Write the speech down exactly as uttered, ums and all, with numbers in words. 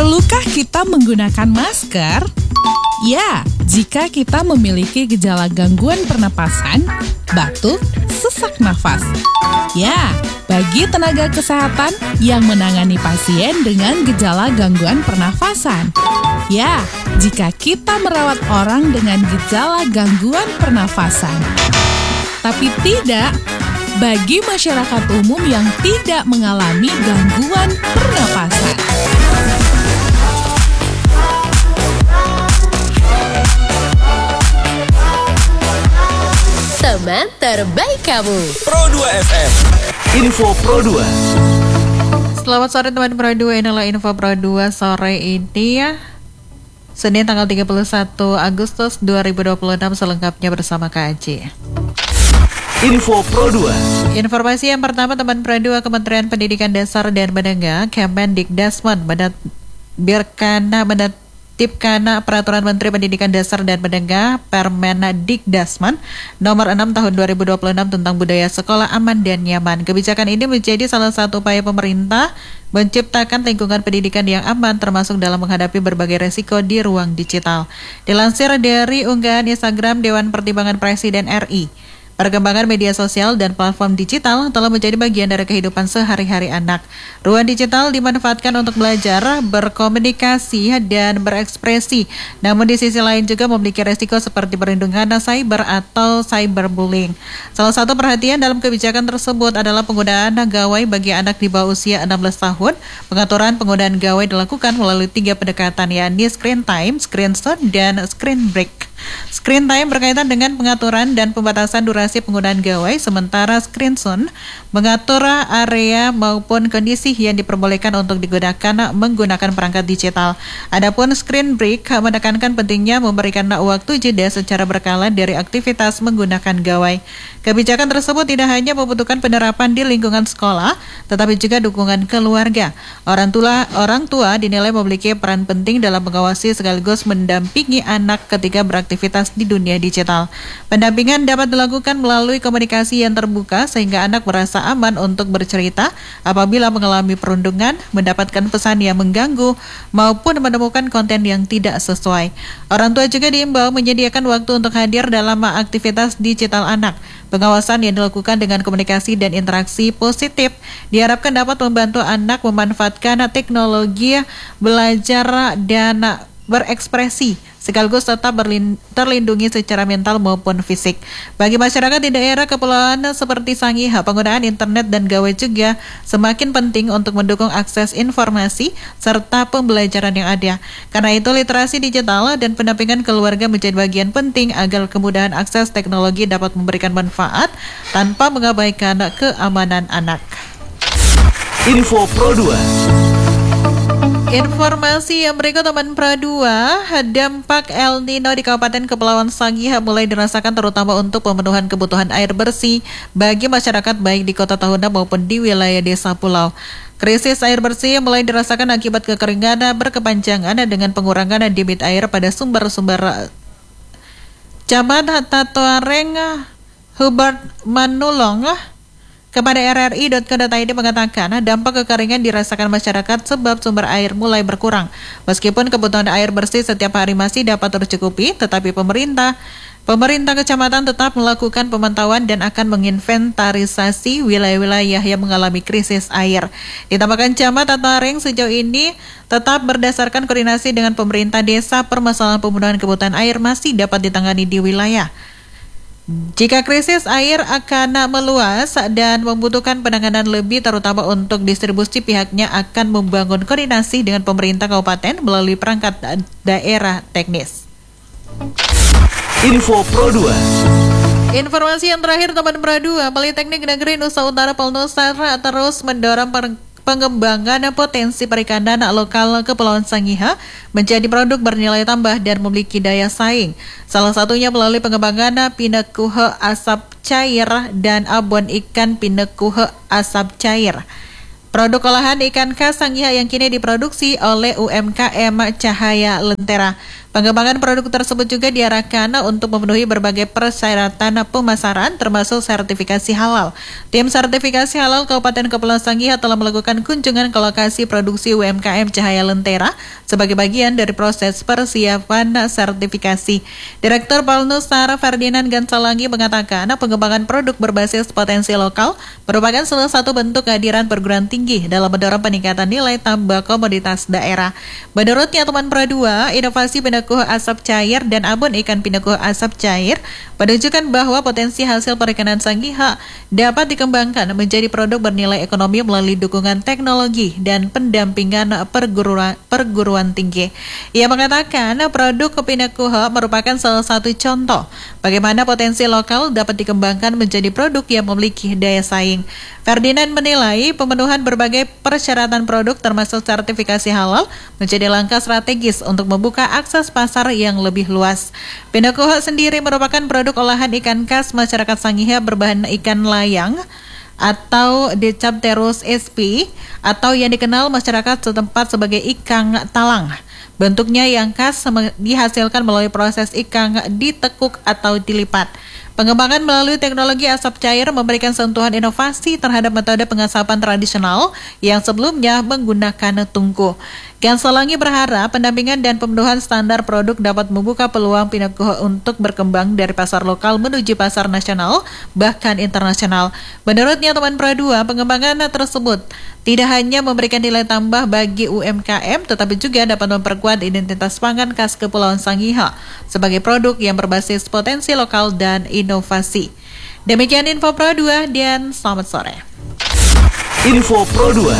Perlukah kita menggunakan masker? Ya, jika kita memiliki gejala gangguan pernapasan, batuk, sesak nafas. Ya, bagi tenaga kesehatan yang menangani pasien dengan gejala gangguan pernafasan. Ya, jika kita merawat orang dengan gejala gangguan pernafasan. Tapi tidak bagi masyarakat umum yang tidak mengalami gangguan pernapasan. Teman terbaik kamu. Pro dua F M. Info Pro dua. Selamat sore teman Pro dua, inilah Info Pro dua sore ini ya. Senin tanggal tiga puluh satu Agustus dua ribu dua puluh enam, selengkapnya bersama Kak Aji. Info Pro dua. Informasi yang pertama teman Pro dua, Kementerian Pendidikan Dasar dan Menengah Kemendikdasmen menerbitkan menetipkan Peraturan Menteri Pendidikan Dasar dan Menengah Permendikdasmen nomor enam tahun dua ribu dua puluh enam tentang budaya sekolah aman dan nyaman. Kebijakan ini menjadi salah satu upaya pemerintah menciptakan lingkungan pendidikan yang aman termasuk dalam menghadapi berbagai resiko di ruang digital. Dilansir dari unggahan Instagram Dewan Pertimbangan Presiden R I, perkembangan media sosial dan platform digital telah menjadi bagian dari kehidupan sehari-hari anak. Ruang digital dimanfaatkan untuk belajar, berkomunikasi, dan berekspresi. Namun di sisi lain juga memiliki resiko seperti perlindungan cyber atau cyberbullying. Salah satu perhatian dalam kebijakan tersebut adalah penggunaan gawai bagi anak di bawah usia enam belas tahun. Pengaturan penggunaan gawai dilakukan melalui tiga pendekatan, yakni screen time, screen shot, dan screen break. Screen time berkaitan dengan pengaturan dan pembatasan durasi penggunaan gawai, sementara screen zone mengatur area maupun kondisi yang diperbolehkan untuk digunakan menggunakan perangkat digital. Adapun screen break menekankan pentingnya memberikan waktu jeda secara berkala dari aktivitas menggunakan gawai. Kebijakan tersebut tidak hanya membutuhkan penerapan di lingkungan sekolah, tetapi juga dukungan keluarga. Orang tua, orang tua dinilai memiliki peran penting dalam mengawasi sekaligus mendampingi anak ketika beraktivitas di dunia digital. Pendampingan dapat dilakukan melalui komunikasi yang terbuka sehingga anak merasa aman untuk bercerita apabila mengalami perundungan, mendapatkan pesan yang mengganggu, maupun menemukan konten yang tidak sesuai. Orang tua juga diimbau menyediakan waktu untuk hadir dalam aktivitas digital anak. Pengawasan yang dilakukan dengan komunikasi dan interaksi positif diharapkan dapat membantu anak memanfaatkan teknologi, belajar, dan berekspresi sekaligus tetap berlin- terlindungi secara mental maupun fisik. Bagi masyarakat di daerah kepulauan seperti Sangiha, penggunaan internet dan gawai juga semakin penting untuk mendukung akses informasi serta pembelajaran yang ada. Karena itu literasi digital dan pendampingan keluarga menjadi bagian penting agar kemudahan akses teknologi dapat memberikan manfaat tanpa mengabaikan keamanan anak. Info Pro dua. Informasi yang berikut teman Pro dua, dampak El Nino di Kabupaten Kepulauan Sangiha mulai dirasakan terutama untuk pemenuhan kebutuhan air bersih bagi masyarakat baik di Kota Tahuna maupun di wilayah desa pulau. Krisis air bersih mulai dirasakan akibat kekeringan berkepanjangan dengan pengurangan debit air pada sumber-sumber. Camat Tatoareng Hubert Manulong kepada R R I titik co titik I D mengatakan dampak kekeringan dirasakan masyarakat sebab sumber air mulai berkurang. Meskipun kebutuhan air bersih setiap hari masih dapat tercukupi, tetapi pemerintah Pemerintah kecamatan tetap melakukan pemantauan dan akan menginventarisasi wilayah-wilayah yang mengalami krisis air. Ditambahkan Camat Tatoareng sejauh ini tetap berdasarkan koordinasi dengan pemerintah desa, permasalahan pemenuhan kebutuhan air masih dapat ditangani di wilayah. Jika krisis air akan meluas dan membutuhkan penanganan lebih terutama untuk distribusi, pihaknya akan membangun koordinasi dengan pemerintah kabupaten melalui perangkat daerah teknis. Info Pro dua. Informasi yang terakhir teman Pro dua, Politeknik Negeri Nusa Utara Pelnusara terus mendorong per- pengembangan potensi perikanan lokal Kepulauan Sangiha menjadi produk bernilai tambah dan memiliki daya saing. Salah satunya melalui pengembangan pinekuhe asap cair dan abon ikan pinekuhe asap cair. Produk olahan ikan khas Sangiha yang kini diproduksi oleh U M K M Cahaya Lentera. Pengembangan produk tersebut juga diarahkan untuk memenuhi berbagai persyaratan pemasaran termasuk sertifikasi halal. Tim sertifikasi halal Kabupaten Kepulauan Sangihe telah melakukan kunjungan ke lokasi produksi U M K M Cahaya Lentera sebagai bagian dari proses persiapan sertifikasi. Direktur Palnusar Ferdinand Gansalangi mengatakan pengembangan produk berbasis potensi lokal merupakan salah satu bentuk kehadiran perguruan tinggi dalam mendorong peningkatan nilai tambah komoditas daerah. Menurutnya teman Pradua, inovasi pinakuh asap cair dan abon ikan pinakuh asap cair menunjukkan bahwa potensi hasil perikanan Sangihe dapat dikembangkan menjadi produk bernilai ekonomi melalui dukungan teknologi dan pendampingan perguruan, perguruan tinggi. Ia mengatakan produk pinakuh merupakan salah satu contoh bagaimana potensi lokal dapat dikembangkan menjadi produk yang memiliki daya saing. Ferdinand menilai pemenuhan berbagai persyaratan produk termasuk sertifikasi halal menjadi langkah strategis untuk membuka akses pasar yang lebih luas. Pinakuh sendiri merupakan produk olahan ikan khas masyarakat Sangihe berbahan ikan layang atau Dicepterus sp atau yang dikenal masyarakat setempat sebagai ikan talang. Bentuknya yang khas dihasilkan melalui proses ikan ditekuk atau dilipat. Pengembangan melalui teknologi asap cair memberikan sentuhan inovasi terhadap metode pengasapan tradisional yang sebelumnya menggunakan tungku. Gansalangi berharap pendampingan dan pemenuhan standar produk dapat membuka peluang pinakuh untuk berkembang dari pasar lokal menuju pasar nasional, bahkan internasional. Menurutnya teman Pradua, pengembangan tersebut tidak hanya memberikan nilai tambah bagi U M K M, tetapi juga dapat memperkuat identitas pangan khas Kepulauan Sangihe sebagai produk yang berbasis potensi lokal dan inovasi. Demikian info Pradua dan selamat sore. Info Pro dua.